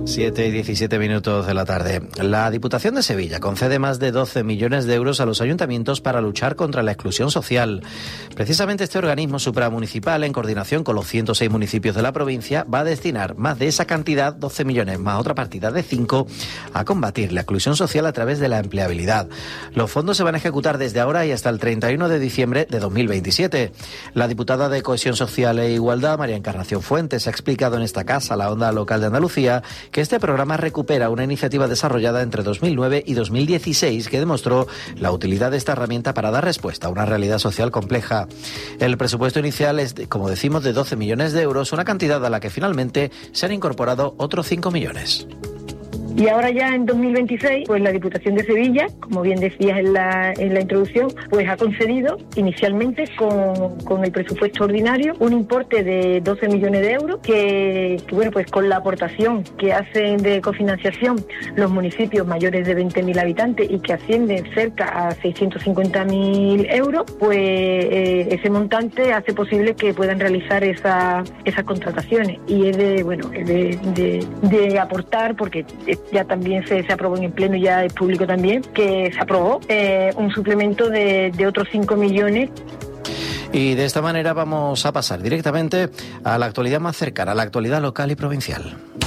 7:17 de la tarde. La Diputación de Sevilla concede más de 12 millones de euros a los ayuntamientos para luchar contra la exclusión social. Precisamente este organismo supramunicipal, en coordinación con los 106 municipios de la provincia, va a destinar más de esa cantidad, 12 millones más otra partida de 5, a combatir la exclusión social a través de la empleabilidad. Los fondos se van a ejecutar desde ahora y hasta el 31 de diciembre de 2027. La diputada de Cohesión Social e Igualdad, María Encarnación Fuentes, ha explicado en esta casa, la Onda Local de Andalucía, que este programa recupera una iniciativa desarrollada entre 2009 y 2016 que demostró la utilidad de esta herramienta para dar respuesta a una realidad social compleja. El presupuesto inicial es, como decimos, de 12 millones de euros, una cantidad a la que finalmente se han incorporado otros 5 millones. Y ahora ya en 2026, pues la Diputación de Sevilla, como bien decías en la introducción, pues ha concedido inicialmente con el presupuesto ordinario un importe de 12 millones de euros que bueno, pues con la aportación que hacen de cofinanciación los municipios mayores de 20.000 habitantes y que ascienden cerca a 650.000 euros, pues ese montante hace posible que puedan realizar esas contrataciones. Y es de aportar, porque ya también se aprobó en el Pleno, ya es público también, que se aprobó un suplemento de otros 5 millones. Y de esta manera vamos a pasar directamente a la actualidad más cercana, a la actualidad local y provincial.